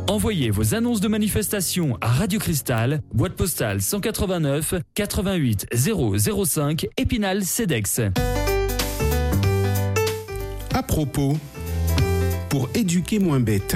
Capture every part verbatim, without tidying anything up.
Envoyez vos annonces de manifestation à Radio Cristal, boîte postale cent quatre-vingt-neuf quatre-vingt-huit zéro zéro cinq, Épinal Cedex. À propos, pour éduquer moins bête.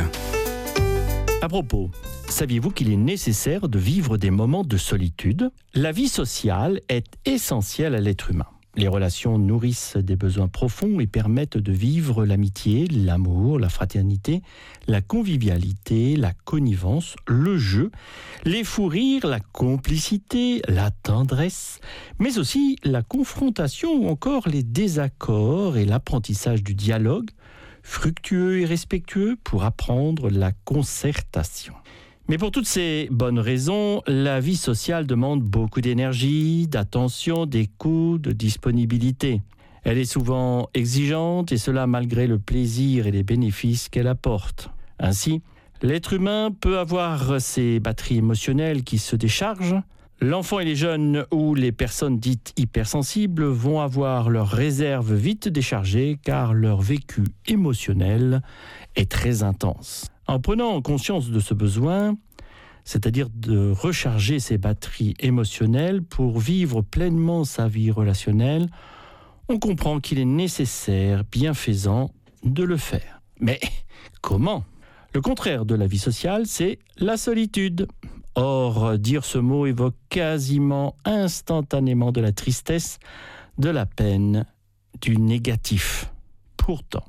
À propos, saviez-vous qu'il est nécessaire de vivre des moments de solitude ? La vie sociale est essentielle à l'être humain. Les relations nourrissent des besoins profonds et permettent de vivre l'amitié, l'amour, la fraternité, la convivialité, la connivence, le jeu, les fous rires, la complicité, la tendresse, mais aussi la confrontation ou encore les désaccords et l'apprentissage du dialogue, fructueux et respectueux pour apprendre la concertation. Mais pour toutes ces bonnes raisons, la vie sociale demande beaucoup d'énergie, d'attention, d'écoute, de disponibilité. Elle est souvent exigeante et cela malgré le plaisir et les bénéfices qu'elle apporte. Ainsi, l'être humain peut avoir ses batteries émotionnelles qui se déchargent. L'enfant et les jeunes ou les personnes dites hypersensibles vont avoir leurs réserves vite déchargées car leur vécu émotionnel est très intense. En prenant conscience de ce besoin, c'est-à-dire de recharger ses batteries émotionnelles pour vivre pleinement sa vie relationnelle, on comprend qu'il est nécessaire, bienfaisant, de le faire. Mais comment ? Le contraire de la vie sociale, c'est la solitude. Or, dire ce mot évoque quasiment instantanément de la tristesse, de la peine, du négatif. Pourtant,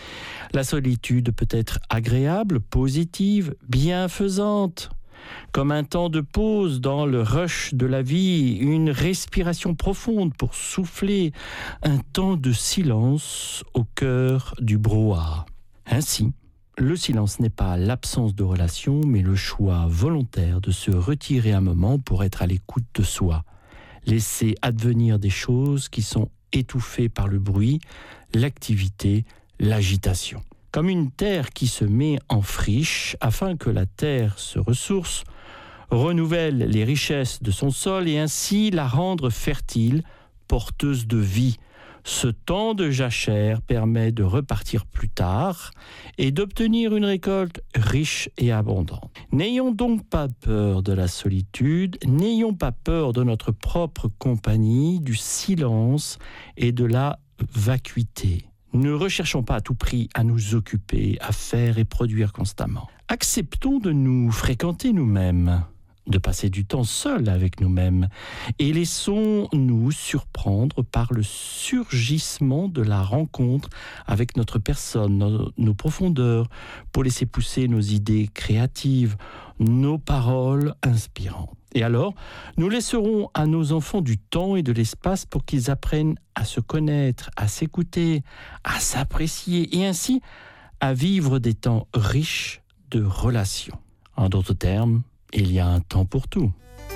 la solitude peut être agréable, positive, bienfaisante, comme un temps de pause dans le rush de la vie, une respiration profonde pour souffler, un temps de silence au cœur du brouhaha. Ainsi, le silence n'est pas l'absence de relation, mais le choix volontaire de se retirer un moment pour être à l'écoute de soi, laisser advenir des choses qui sont étouffées par le bruit, l'activité, l'agitation. Comme une terre qui se met en friche afin que la terre se ressource, renouvelle les richesses de son sol et ainsi la rendre fertile, porteuse de vie. Ce temps de jachère permet de repartir plus tard et d'obtenir une récolte riche et abondante. N'ayons donc pas peur de la solitude, n'ayons pas peur de notre propre compagnie, du silence et de la vacuité. Ne recherchons pas à tout prix à nous occuper, à faire et produire constamment. Acceptons de nous fréquenter nous-mêmes, de passer du temps seul avec nous-mêmes et laissons-nous surprendre par le surgissement de la rencontre avec notre personne, nos, nos profondeurs, pour laisser pousser nos idées créatives, nos paroles inspirantes. Et alors, nous laisserons à nos enfants du temps et de l'espace pour qu'ils apprennent à se connaître, à s'écouter, à s'apprécier et ainsi à vivre des temps riches de relations. En d'autres termes, il y a un temps pour tout.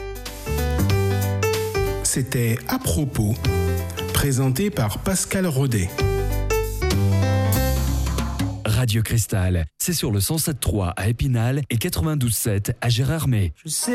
C'était À propos, présenté par Pascal Rodet. Radio Cristal, c'est sur le cent sept virgule trois à Épinal et quatre-vingt-douze virgule sept à Gérardmer. Je sais